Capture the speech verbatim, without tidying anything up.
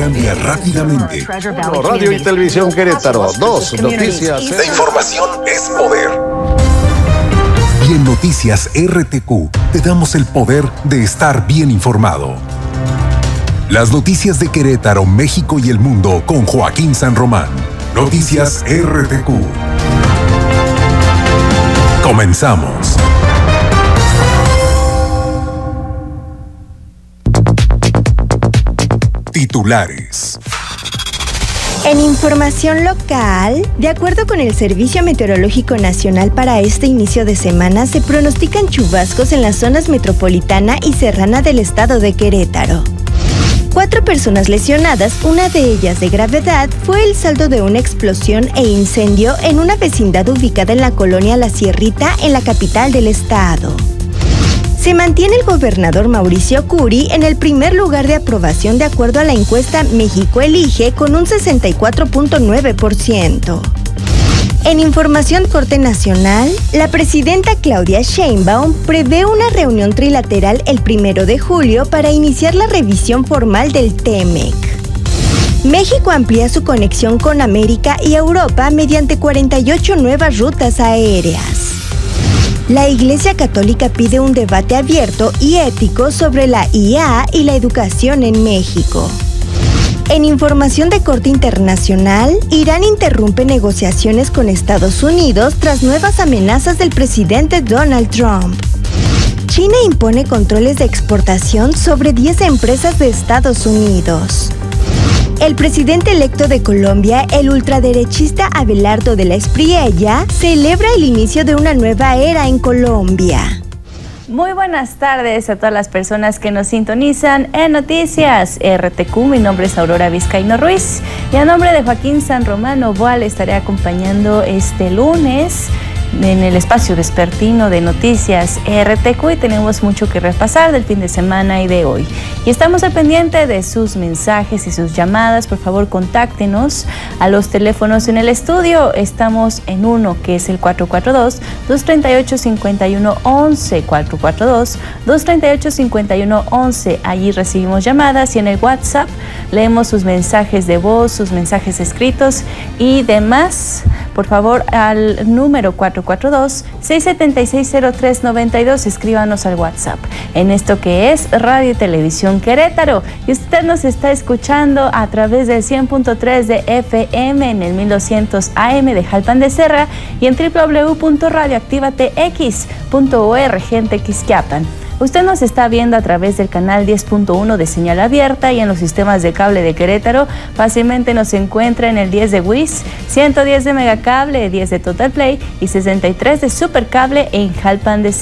cambia rápidamente. Uno, Radio y Televisión Querétaro. Dos, noticias. La información es poder. Y en Noticias R T Q te damos el poder de estar bien informado. Las noticias de Querétaro, México y el mundo con Joaquín San Román. Noticias R T Q. Comenzamos. Titulares. En información local, de acuerdo con el Servicio Meteorológico Nacional, para este inicio de semana se pronostican chubascos en las zonas metropolitana y serrana del estado de Querétaro. Cuatro personas lesionadas, una de ellas de gravedad, fue el saldo de una explosión e incendio en una vecindad ubicada en la colonia La Sierrita, en la capital del estado. Se mantiene el gobernador Mauricio Curi en el primer lugar de aprobación de acuerdo a la encuesta México Elige, con un sesenta y cuatro punto nueve por ciento. En información Corte Nacional, la presidenta Claudia Sheinbaum prevé una reunión trilateral el primero de julio para iniciar la revisión formal del TEMEC. México amplía su conexión con América y Europa mediante cuarenta y ocho nuevas rutas aéreas. La Iglesia Católica pide un debate abierto y ético sobre la I A y la educación en México. En información de corte internacional, Irán interrumpe negociaciones con Estados Unidos tras nuevas amenazas del presidente Donald Trump. China impone controles de exportación sobre diez empresas de Estados Unidos. El presidente electo de Colombia, el ultraderechista Abelardo de la Espriella, celebra el inicio de una nueva era en Colombia. Muy buenas tardes a todas las personas que nos sintonizan en Noticias R T Q. Mi nombre es Aurora Vizcaíno Ruiz y a nombre de Joaquín San Román Novoa le estaré acompañando este lunes en el espacio vespertino de Noticias R T Q y tenemos mucho que repasar del fin de semana y de hoy. Y estamos al pendiente de sus mensajes y sus llamadas. Por favor, contáctenos a los teléfonos en el estudio. Estamos en uno que es el cuatro cuatro dos, dos tres ocho, cinco uno uno uno, cuatro cuatro dos, dos tres ocho, cinco uno uno uno. Allí recibimos llamadas y en el WhatsApp leemos sus mensajes de voz, sus mensajes escritos y demás. Por favor, al número cuatro cuatro dos, seis siete seis, cero tres nueve dos, escríbanos al WhatsApp. En esto que es Radio y Televisión Querétaro. Y usted nos está escuchando a través del cien punto tres de F M en el mil doscientos A M de Jalpan de Serra y en doble u doble u doble u punto radio activate x punto org en Tequisquiapan. Usted nos está viendo a través del canal diez punto uno de señal abierta y en los sistemas de cable de Querétaro. Fácilmente nos encuentra en el diez de Wiz, ciento diez de Megacable, diez de Total Play y sesenta y tres de Supercable en Jalpan de